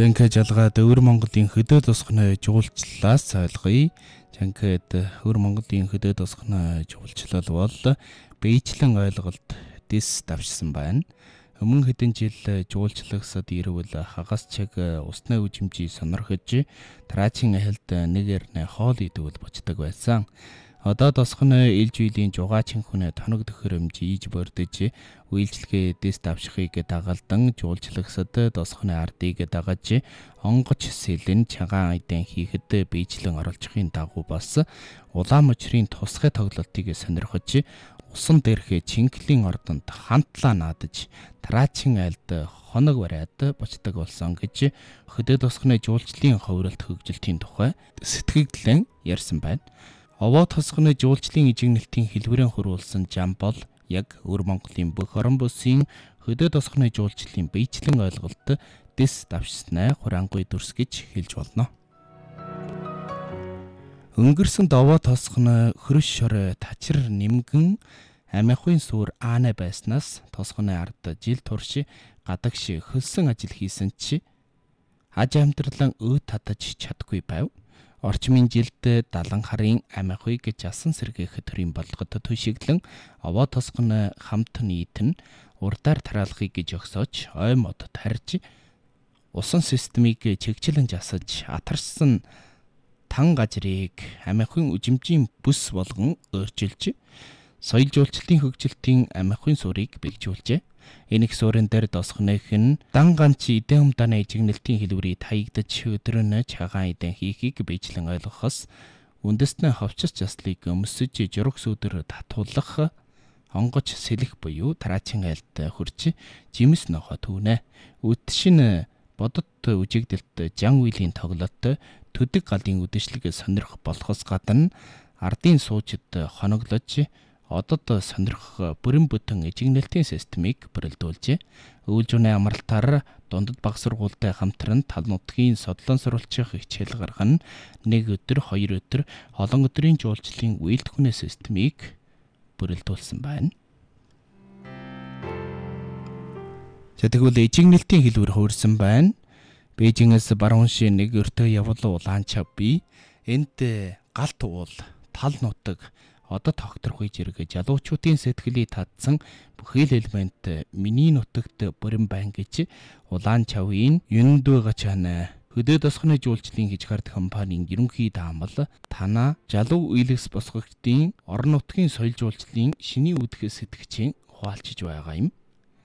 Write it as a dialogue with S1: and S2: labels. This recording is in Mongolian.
S1: Жанка жалгаад өвөр Монголын хөдөө тосгоны жуулчлалаас ойлгоё. Жанкад өвөр Монголын хөдөө тосгоны жуулчлал бол биечлэн ойлголт дэс давшсан байна. Өмнө хэдэн жил жуулчлагсад ирвэл хагас чиг усны үжимжийг сонирхож траачийн ахилд нэгэрнэ хоол идвэл бочдог байсан. Одоо тосгоны илж үеийн жугаачин хүнээ тоног төхөөрөмж ийж бордож үйлчлэгээ дэс давшихыг дагалдан жуулчлагсад тосгоны ардыг дагаж онгоч сэлэн чагаан айдан хийхэд биечлэн оролцохын дагуу бас улаан мөчрийн тусгай тоглолтыг сонирхож усан дээрх чингэлийн ордонд хамтлаа наадаж траачийн айлд хоног бариад бочдог болсон гэж хөдөө тосгоны жуулчлалын ховролт хөгжилтийн тухай сэтгэгдлэн ярьсан байна. Овоо тосгоны жуулчлалын ижигнэлтийн хэлбэрэн хөрвүүлсэн зам бол яг өвөр Монголын бүх орон бүсийн хөдөө тосгоны жуулчлалын биечлэн ойлголт дэс давшснаа хураангуй дүрс гэж хэлж болно. Өнгөрсөн овоо тосгоны хөрөш шорой тачир нэмгэн амиахын сүр аана байснаас тосгоны ард жил турш гадагш хөлсөн ажил хийсэн чи аж амьдралан татаж чадгүй байв. Орчмын жилд 70 харын амиахыг жасан сэргээх төрийн болгоод төшиглэн овоо тосгоны хамт нийтэн урдаар тараалахыг гэж өгсөж ой мод тарж усан системийг чигчлэн жасаж атарсан тан газрыг амиахын үжимжийн бүс болгон өөрчилж соёл жуулчлалын хөгжилтийн амиахын суурийг бэлжүүлжээ. Энэх суурин дээр тосгоных нь дан ганц эдэн умдааны ижигнэлтийн хэлбэрийг таягдаж өдрөнө чагаан эдэн хийхийг биечлэн ойлгохоос үндэстэн ховчс заслыг өмсөж жураг сүдэр татуулах онгоч сэлэх буюу траачийн айлд хурж жимс нохо түүнэ. Үтшин бодот үжигдэлт жан үеийн тоглолт төдөг галын үдэшлэг сонирх болохоос гадна ардын суучид хоноглож одод сонирхох бүрэн бүтэн ижигнэлтийн системийг бүрэлдүүлжээ. Өвлжүүний амралтаар дундад баг сургуультай хамтран тал нутгийн содлон сурвалжих хичээл гаргана. Нэг өдөр, хоёр өдөр олон өдрийн жуулчлалын үйлдвэрний системийг бүрэлдүүлсэн байна. Тэгвэл ижигнэлтийн хэлбэр хуурсан байна. Бээжингээс баруун шин нэг өртөө явал улаан чавби. Энд галт уул, тал нутаг одоо тогтворгүй зэрэг жалуучуудын сэтгэлийг татсан бүхэл элемент миний нутагт бүрэн байна гэж улаан чавын юндуга чана хөдөө тосгоны жуулчлалын хичгаард компанийн ерөнхий даамал танаа жалуу үйлс босгогчдын орон нутгийн соёл жуулчлалын шиний үүдхээс сэтгэгчийн хуваалцж байгаа юм.